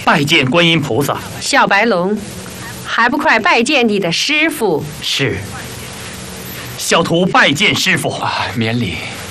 拜见观音菩萨。 小白龙，还不快拜见你的师傅？ 是。小徒拜见师傅。 免礼。